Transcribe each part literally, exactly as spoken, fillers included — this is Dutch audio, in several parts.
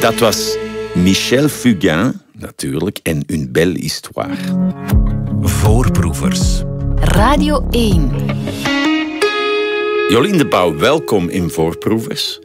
Dat was Michel Fugain, natuurlijk, en Une belle histoire. Voorproevers. Radio één. Jolien de Pauw, welkom in Voorproevers.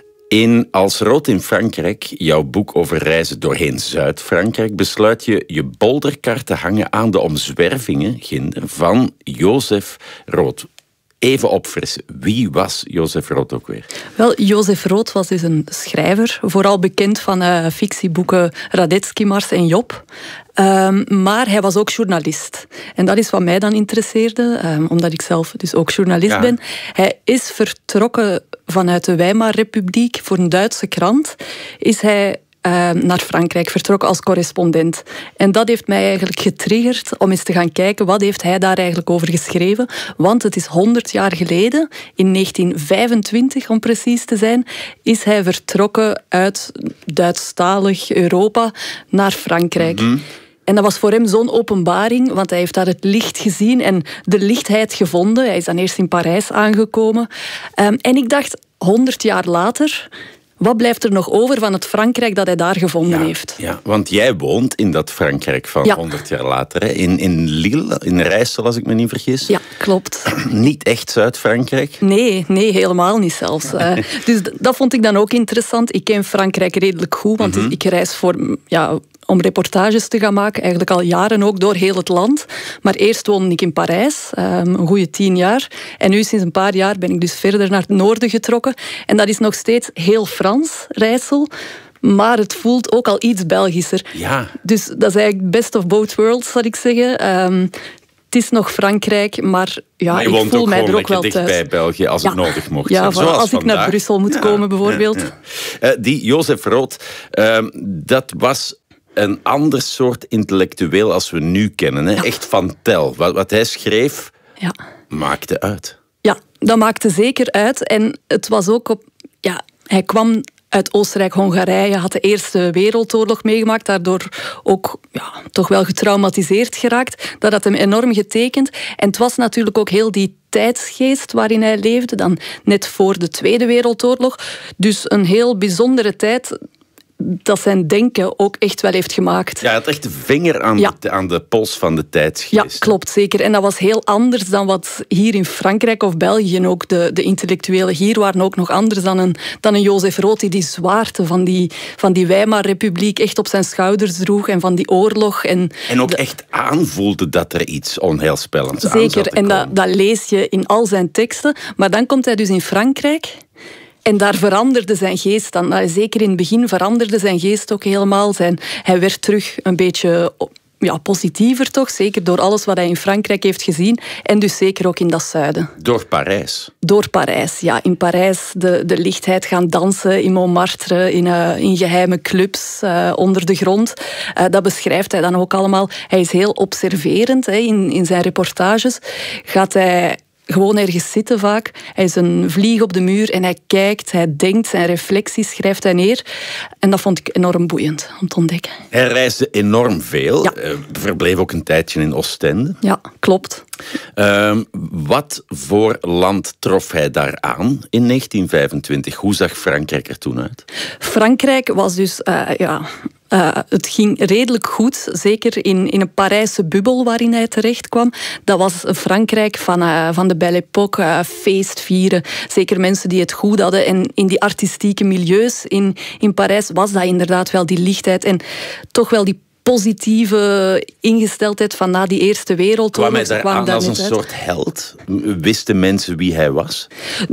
In Als rood in Frankrijk, jouw boek over reizen doorheen Zuid-Frankrijk, besluit je je bolderkar te hangen aan de omzwervingen, Ginder, van Joseph Rood. Even opfrissen. Wie was Joseph Rood ook weer? Wel, Joseph Rood was dus een schrijver, vooral bekend van uh, fictieboeken Radetzky, Mars en Job. Um, maar hij was ook journalist. En dat is wat mij dan interesseerde, um, omdat ik zelf dus ook journalist ja. ben. Hij is vertrokken vanuit de Weimarrepubliek voor een Duitse krant. Is hij Uh, naar Frankrijk vertrokken als correspondent. En dat heeft mij eigenlijk getriggerd om eens te gaan kijken wat heeft hij daar eigenlijk over geschreven. Want het is honderd jaar geleden, in negentien vijfentwintig om precies te zijn, is hij vertrokken uit Duitsstalig Europa naar Frankrijk. Mm-hmm. En dat was voor hem zo'n openbaring, want hij heeft daar het licht gezien en de lichtheid gevonden. Hij is dan eerst in Parijs aangekomen. Um, en ik dacht, honderd jaar later, wat blijft er nog over van het Frankrijk dat hij daar gevonden ja, heeft? Ja, want jij woont in dat Frankrijk van ja. honderd jaar later. Hè? In, in Lille, in Rijssel, als ik me niet vergis. Ja, klopt. Niet echt Zuid-Frankrijk? Nee, nee, helemaal niet zelfs. uh, dus d- dat vond ik dan ook interessant. Ik ken Frankrijk redelijk goed, want mm-hmm. ik reis voor... Ja, om reportages te gaan maken, eigenlijk al jaren ook door heel het land. Maar eerst woonde ik in Parijs, um, een goede tien jaar. En nu sinds een paar jaar ben ik dus verder naar het noorden getrokken. En dat is nog steeds heel Frans, Rijssel. Maar het voelt ook al iets Belgischer. Ja. Dus dat is eigenlijk best of both worlds, zal ik zeggen. Um, Het is nog Frankrijk, maar ja, maar je ik woont voel ook mij er ook wel dicht thuis. bij België als ja. het nodig mocht ja, zijn. Zoals als vandaag. ik naar Brussel moet ja, komen, bijvoorbeeld. Ja, ja. Uh, die Joseph Rood, uh, dat was een ander soort intellectueel als we nu kennen. Hè? Ja. Echt van tel. Wat, wat hij schreef, ja. maakte uit. Ja, dat maakte zeker uit. En het was ook op... Ja, hij kwam uit Oostenrijk-Hongarije, had de Eerste Wereldoorlog meegemaakt, daardoor ook ja, toch wel getraumatiseerd geraakt. Dat had hem enorm getekend. En het was natuurlijk ook heel die tijdsgeest waarin hij leefde, dan net voor de Tweede Wereldoorlog. Dus een heel bijzondere tijd dat zijn denken ook echt wel heeft gemaakt. Ja, hij had echt de vinger aan, ja. de, aan de pols van de tijdsgeest. Ja, klopt, zeker. En dat was heel anders dan wat hier in Frankrijk of België en ook de, de intellectuelen hier waren ook nog anders dan een, dan een Joseph Rood die die zwaarte van die, van die Weimarrepubliek echt op zijn schouders droeg en van die oorlog. En, en ook de, echt aanvoelde dat er iets onheilspellends zeker, aan zat te en komen. dat, dat lees je in al zijn teksten. Maar dan komt hij dus in Frankrijk. En daar veranderde zijn geest dan. Nou, zeker in het begin veranderde zijn geest ook helemaal. Zijn, hij werd terug een beetje ja, positiever toch. Zeker door alles wat hij in Frankrijk heeft gezien. En dus zeker ook in dat zuiden. Door Parijs? Door Parijs, ja. In Parijs de, de lichtheid gaan dansen in Montmartre, in, uh, in geheime clubs, uh, onder de grond. Uh, dat beschrijft hij dan ook allemaal. Hij is heel observerend hè, in, in zijn reportages. Gaat hij... gewoon ergens zitten vaak. Hij is een vlieg op de muur en hij kijkt, hij denkt, zijn reflecties schrijft hij neer. En dat vond ik enorm boeiend om te ontdekken. Hij reisde enorm veel. Ja. Uh, verbleef ook een tijdje in Oostende. Ja, klopt. Uh, wat voor land trof hij daar aan in negentien vijfentwintig? Hoe zag Frankrijk er toen uit? Frankrijk was dus... Uh, ja... Uh, het ging redelijk goed, zeker in, in een Parijse bubbel waarin hij terecht kwam. Dat was Frankrijk van, uh, van de Belle Époque, uh, feestvieren. Zeker mensen die het goed hadden. En in die artistieke milieus in, in Parijs was dat inderdaad wel die lichtheid. En toch wel die positieve ingesteldheid van na die Eerste Wereldoorlog. Kwam hij daar kwam aan daar als een uit. soort held? Wisten mensen wie hij was?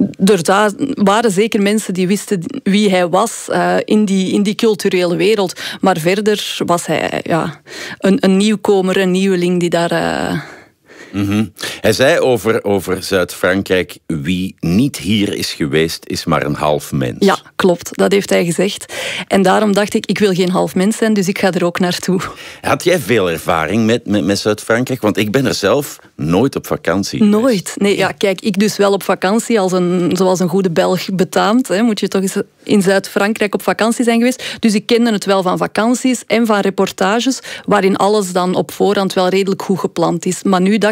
Er waren zeker mensen die wisten wie hij was uh, in, die, in die culturele wereld. Maar verder was hij ja, een, een nieuwkomer, een nieuweling die daar... Uh, Mm-hmm. Hij zei over, over Zuid-Frankrijk, wie niet hier is geweest, is maar een half mens. Ja, klopt. Dat heeft hij gezegd. En daarom dacht ik, ik wil geen half mens zijn, dus ik ga er ook naartoe. Had jij veel ervaring met, met, met Zuid-Frankrijk? Want ik ben er zelf nooit op vakantie geweest. Nooit. Nee, ja, kijk, ik dus wel op vakantie, als een, zoals een goede Belg betaamt. Hè, moet je toch eens in Zuid-Frankrijk op vakantie zijn geweest. Dus ik kende het wel van vakanties en van reportages, waarin alles dan op voorhand wel redelijk goed gepland is. Maar nu dacht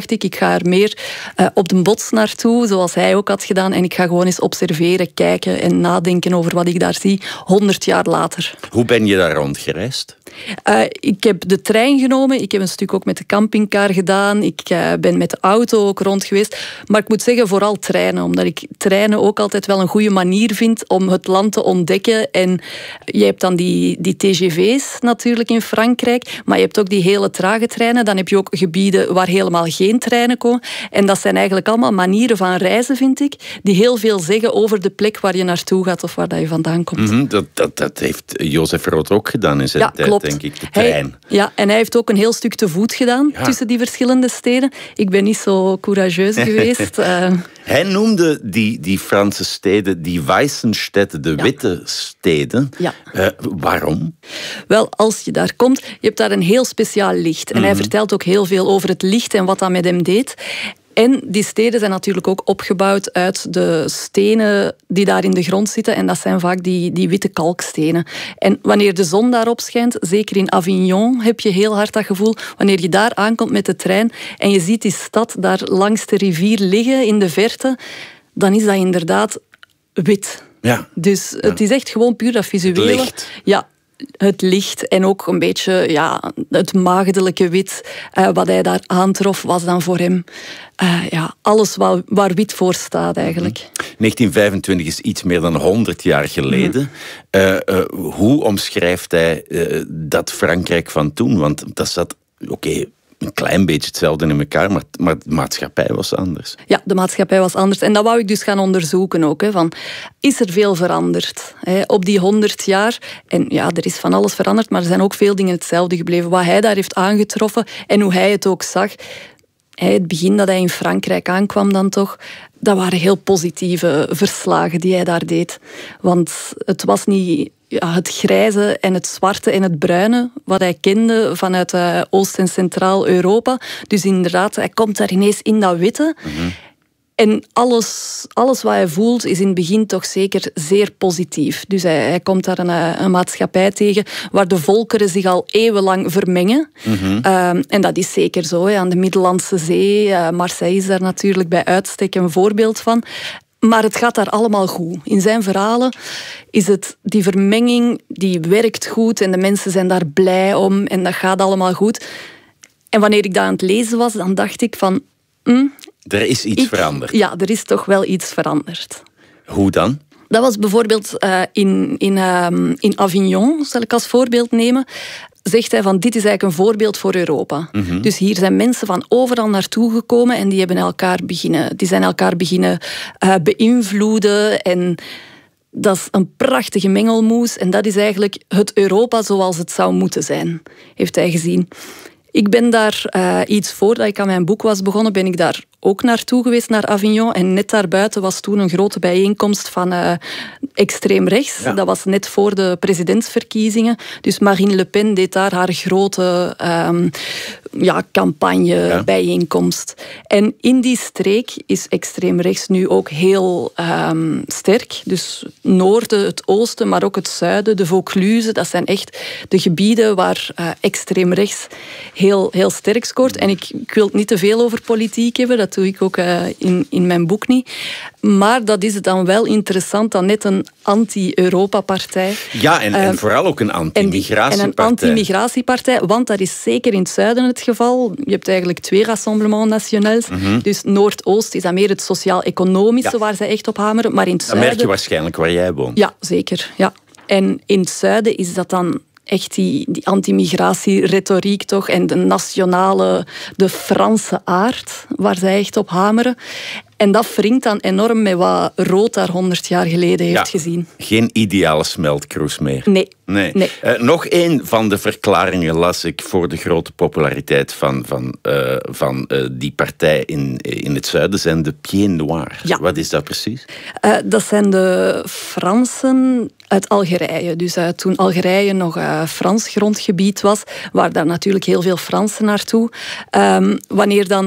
dacht ik, ik ga er meer uh, op de bots naartoe, zoals hij ook had gedaan. En ik ga gewoon eens observeren, kijken en nadenken over wat ik daar zie, honderd jaar later. Hoe ben je daar rondgereisd? Uh, ik heb de trein genomen, ik heb een stuk ook met de campingcar gedaan, ik uh, ben met de auto ook rond geweest. Maar ik moet zeggen, vooral treinen, omdat ik treinen ook altijd wel een goede manier vind om het land te ontdekken. En je hebt dan die, die T G V's natuurlijk in Frankrijk, maar je hebt ook die hele trage treinen. Dan heb je ook gebieden waar helemaal geen treinen komen. En dat zijn eigenlijk allemaal manieren van reizen, vind ik, die heel veel zeggen over de plek waar je naartoe gaat of waar dat je vandaan komt. Mm-hmm, dat, dat, dat heeft Jozef Roth ook gedaan in zijn ja, tijd, klopt. denk ik, de trein. Hij, ja, en hij heeft ook een heel stuk te voet gedaan ja. tussen die verschillende steden. Ik ben niet zo courageus geweest. uh, Hij noemde die, die Franse steden, die weißen steden, de ja. witte steden. Ja. Uh, waarom? Wel, als je daar komt, je hebt daar een heel speciaal licht. En mm-hmm. hij vertelt ook heel veel over het licht en wat dat met hem deed. En die steden zijn natuurlijk ook opgebouwd uit de stenen die daar in de grond zitten. En dat zijn vaak die, die witte kalkstenen. En wanneer de zon daarop schijnt, zeker in Avignon heb je heel hard dat gevoel. Wanneer je daar aankomt met de trein en je ziet die stad daar langs de rivier liggen in de verte, dan is dat inderdaad wit. Ja. Dus ja. het is echt gewoon puur dat visuele. Het licht. Ja. Het licht en ook een beetje ja, het maagdelijke wit. Uh, wat hij daar aantrof was dan voor hem uh, ja, alles waar, waar wit voor staat eigenlijk. negentien vijfentwintig is iets meer dan honderd jaar geleden. Mm. Uh, uh, hoe omschrijft hij uh, dat Frankrijk van toen? Want dat zat, oké, okay, een klein beetje hetzelfde in elkaar, maar, maar de maatschappij was anders. Ja, de maatschappij was anders. En dat wou ik dus gaan onderzoeken ook. Hè, van, is er veel veranderd hè, op die honderd jaar? En ja, er is van alles veranderd, maar er zijn ook veel dingen hetzelfde gebleven. Wat hij daar heeft aangetroffen en hoe hij het ook zag. Hè, het begin dat hij in Frankrijk aankwam dan toch, dat waren heel positieve verslagen die hij daar deed. Want het was niet ja, het grijze en het zwarte en het bruine wat hij kende vanuit uh, Oost- en Centraal-Europa. Dus inderdaad, hij komt daar ineens in dat witte. Mm-hmm. En alles, alles wat hij voelt is in het begin toch zeker zeer positief. Dus hij, hij komt daar een, een maatschappij tegen waar de volkeren zich al eeuwenlang vermengen. Mm-hmm. Uh, en dat is zeker zo, hè, aan de Middellandse Zee. Uh, Marseille is daar natuurlijk bij uitstek een voorbeeld van. Maar het gaat daar allemaal goed. In zijn verhalen is het die vermenging, die werkt goed en de mensen zijn daar blij om en dat gaat allemaal goed. En wanneer ik dat aan het lezen was, dan dacht ik van... Mm, er is iets ik, veranderd. Ja, er is toch wel iets veranderd. Hoe dan? Dat was bijvoorbeeld uh, in, in, uh, in Avignon, zal ik als voorbeeld nemen. Zegt hij van dit is eigenlijk een voorbeeld voor Europa. Mm-hmm. Dus hier zijn mensen van overal naartoe gekomen en die, hebben elkaar beginnen, die zijn elkaar beginnen uh, beïnvloeden. En dat is een prachtige mengelmoes. En dat is eigenlijk het Europa zoals het zou moeten zijn, heeft hij gezien. Ik ben daar uh, iets voordat ik aan mijn boek was begonnen, ben ik daar ook naartoe geweest, naar Avignon. En net daarbuiten was toen een grote bijeenkomst van uh, extreem rechts. Ja. Dat was net voor de presidentsverkiezingen. Dus Marine Le Pen deed daar haar grote um, ja, campagne, ja. bijeenkomst. En in die streek is extreem rechts nu ook heel um, sterk. Dus noorden, het oosten, maar ook het zuiden, de Vaucluse. Dat zijn echt de gebieden waar uh, extreem rechts heel, heel sterk scoort. En ik, ik wil het niet te veel over politiek hebben. Dat doe ik ook uh, in, in mijn boek niet. Maar dat is dan wel interessant dat net een anti-Europa-partij... Ja, en, uh, en vooral ook een anti-migratiepartij. En een anti-migratiepartij, want dat is zeker in het zuiden het geval. Je hebt eigenlijk twee Rassemblements Nationals. Mm-hmm. Dus Noordoost is dat meer het sociaal-economische, ja. waar zij echt op hameren. Maar in het zuiden... Dat merk je waarschijnlijk waar jij woont. Ja, zeker. Ja. En in het zuiden is dat dan... echt die, die anti-migratie-retoriek toch en de nationale, de Franse aard, waar zij echt op hameren. En dat wringt dan enorm met wat Roth daar honderd jaar geleden heeft ja, gezien. Geen ideale smeltkroes meer. Nee. nee. nee. Uh, nog één van de verklaringen las ik voor de grote populariteit van, van, uh, van uh, die partij in, in het zuiden, zijn de Pieds Noirs. Ja. Wat is dat precies? Uh, dat zijn de Fransen uit Algerije. Dus uh, toen Algerije nog uh, Frans grondgebied was, waren daar natuurlijk heel veel Fransen naartoe. Um, wanneer dan...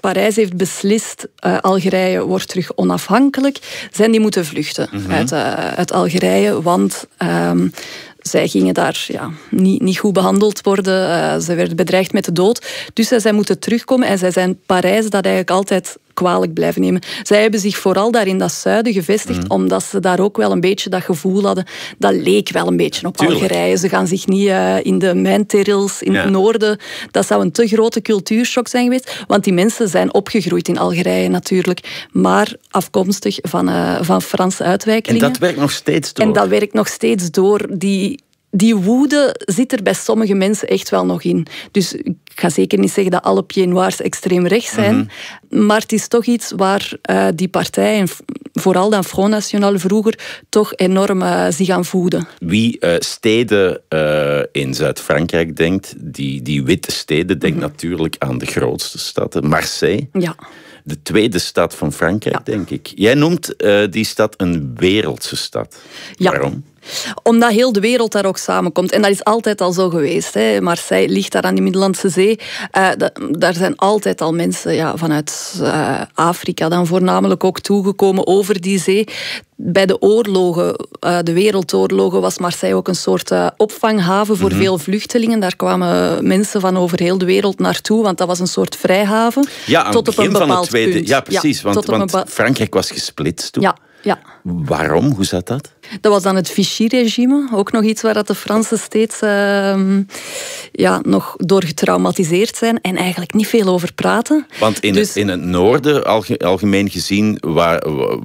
Parijs heeft beslist, uh, Algerije wordt terug onafhankelijk, zijn die moeten vluchten mm-hmm. uit, uh, uit Algerije, want um, zij gingen daar ja, niet, niet goed behandeld worden. Uh, ze werden bedreigd met de dood. Dus zij, zij moeten terugkomen en zij zijn Parijs dat eigenlijk altijd kwalijk blijven nemen. Zij hebben zich vooral daar in dat zuiden gevestigd, mm. omdat ze daar ook wel een beetje dat gevoel hadden. Dat leek wel een beetje op Tuurlijk. Algerije. Ze gaan zich niet uh, in de mijnterrils in ja. het noorden. Dat zou een te grote cultuurshock zijn geweest. Want die mensen zijn opgegroeid in Algerije natuurlijk. Maar afkomstig van, uh, van Franse uitwijkelingen. En dat werkt nog steeds door. En dat werkt nog steeds door. Die... Die woede zit er bij sommige mensen echt wel nog in. Dus ik ga zeker niet zeggen dat alle Pieds Noirs extreem rechts zijn. Mm-hmm. Maar het is toch iets waar uh, die partij, en vooral dan Front National vroeger, toch enorm uh, zich aan voeden. Wie uh, steden uh, in Zuid-Frankrijk denkt, die, die witte steden, denkt mm-hmm. natuurlijk aan de grootste stad, Marseille. Ja. De tweede stad van Frankrijk, ja. denk ik. Jij noemt uh, die stad een wereldse stad. Ja. Waarom? Omdat heel de wereld daar ook samenkomt. En dat is altijd al zo geweest. Hè. Marseille ligt daar aan die Middellandse Zee. Uh, da- daar zijn altijd al mensen ja, vanuit uh, Afrika dan voornamelijk ook toegekomen over die zee. Bij de oorlogen, uh, de wereldoorlogen, was Marseille ook een soort uh, opvanghaven voor mm-hmm. veel vluchtelingen. Daar kwamen mensen van over heel de wereld naartoe, want dat was een soort vrijhaven. Ja, aan tot het op begin een bepaald van het tweede... punt. Ja, precies, ja, want, want bepa- Frankrijk was gesplitst toen. Ja, ja. Waarom? Hoe zat dat? Dat was dan het Vichy-regime. Ook nog iets waar dat de Fransen steeds uh, ja, nog door getraumatiseerd zijn en eigenlijk niet veel over praten. Want in, dus... het, in het noorden, alge, algemeen gezien, waar,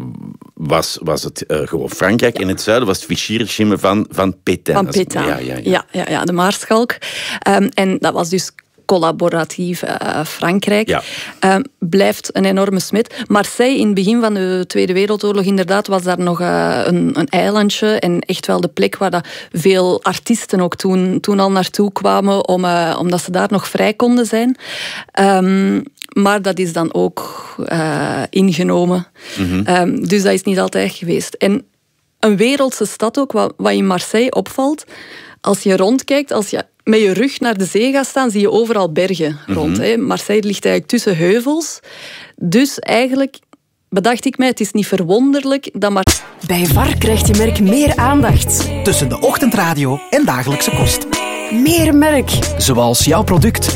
was, was het uh, gewoon Frankrijk. Ja. In het zuiden was het Vichy-regime van, van Pétain. Van Pétain, ja, ja, ja. Ja, ja, ja, de Maarschalk. Um, en dat was dus... collaboratief uh, Frankrijk, ja. uh, blijft een enorme smet. Marseille, in het begin van de Tweede Wereldoorlog, inderdaad, was daar nog uh, een, een eilandje en echt wel de plek waar dat veel artiesten ook toen, toen al naartoe kwamen, om, uh, omdat ze daar nog vrij konden zijn. Um, maar dat is dan ook uh, ingenomen. Mm-hmm. Um, dus dat is niet altijd geweest. En een wereldse stad ook, wat, wat in Marseille opvalt, als je rondkijkt, als je met je rug naar de zee gaat staan, zie je overal bergen rond. Mm-hmm. Hè. Marseille ligt eigenlijk tussen heuvels. Dus eigenlijk bedacht ik mij, het is niet verwonderlijk dat maar... Bij V A R krijgt je merk meer aandacht. Tussen de ochtendradio en dagelijkse kost. Meer merk. Zoals jouw product.